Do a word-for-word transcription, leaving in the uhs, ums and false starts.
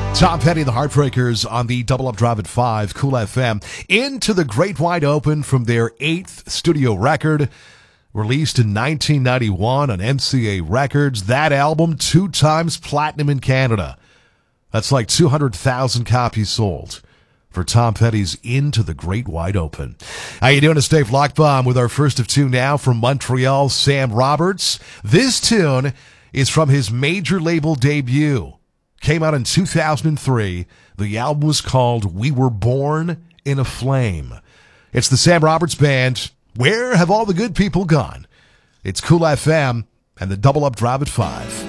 Tom Petty and the Heartbreakers on the Double Up Drive at five, Cool F M. Into the Great Wide Open from their eighth studio record, released in nineteen ninety-one on M C A Records. That album, two times platinum in Canada. That's like two hundred thousand copies sold for Tom Petty's Into the Great Wide Open. How you doing? It's Dave Lockbaum with our first of two now from Montreal, Sam Roberts. This tune is from his major label debut. Came out in two thousand three. The album was called We Were Born in a Flame. It's the Sam Roberts Band. Where have all the good people gone? It's Cool F M and the Double Up Drive at five.